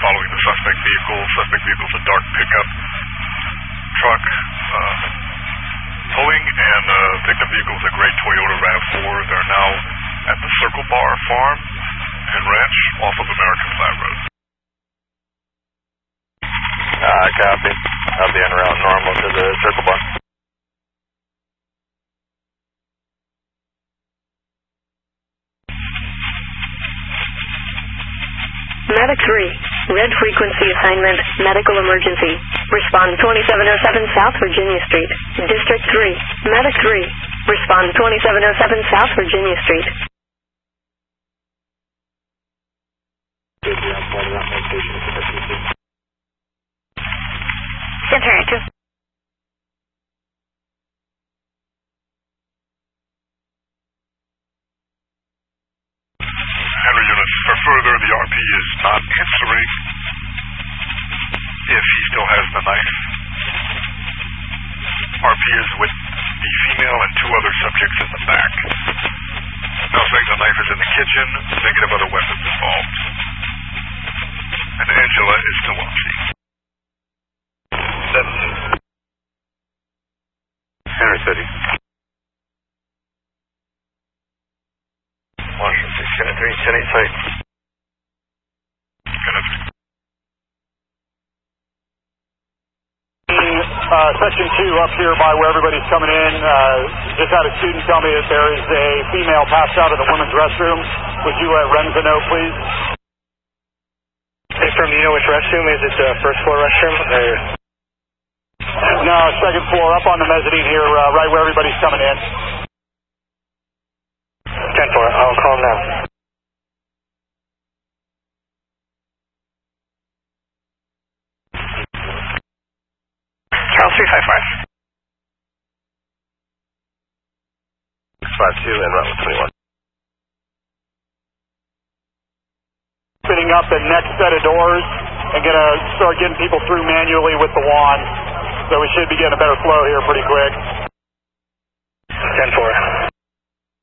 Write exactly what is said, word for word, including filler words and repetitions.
following the suspect vehicle. Suspect vehicle is a dark pickup truck uh, towing, and uh, victim vehicle is a gray Toyota RAV four. They're now at the Circle Bar Farm and Ranch off of American Flat Road. Uh, copy. I'll be en route normal to the Circle Bar. Medic three, red frequency assignment, medical emergency. Respond twenty-seven oh seven South Virginia Street. District three, Medic three, respond twenty-seven oh seven South Virginia Street. Center active. Henry units, for further, the R P is not answering if he still has the knife. R P is with the female and two other subjects in the back. Now saying the knife is in the kitchen, negative other weapons involved. And Angela is still on scene. Henry City. Washington six, Kenneth three, ten eight site. Kenneth three. Uh, section two up here by where everybody's coming in. Uh, just had a student tell me that there is a female passed out of the women's restroom. Would you let Remza know, please? Hey, from, do you know which restroom? Is it the first floor restroom? Or... No, second floor, up on the mezzanine here, uh, right where everybody's coming in. ten four, I'll call him now. Charles three five five. six five two and route twenty-one. Opening up the next set of doors and gonna start getting people through manually with the wand. So we should be getting a better flow here pretty quick. ten four.